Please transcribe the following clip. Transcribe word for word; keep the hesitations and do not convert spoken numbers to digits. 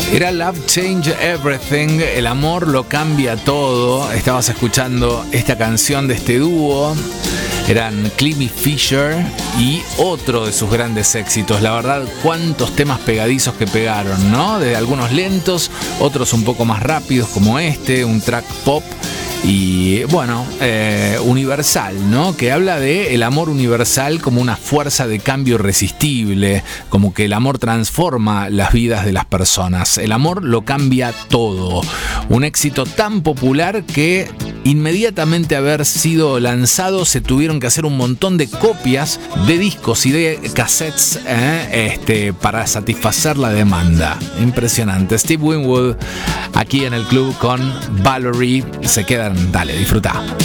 Era Love Change Everything, el amor lo cambia todo. Estabas escuchando esta canción de este dúo. Eran Clemmy Fisher y otro de sus grandes éxitos. La verdad, cuántos temas pegadizos que pegaron, ¿no? Desde algunos lentos, otros un poco más rápidos como este, un track pop. Y bueno, eh, universal, ¿no? Que habla de el amor universal como una fuerza de cambio irresistible, como que el amor transforma las vidas de las personas. El amor lo cambia todo. Un éxito tan popular que inmediatamente haber sido lanzado se tuvieron que hacer un montón de copias de discos y de cassettes eh, este, para satisfacer la demanda. Impresionante. Steve Winwood aquí en el club con Valerie. Se quedan, dale, disfruta.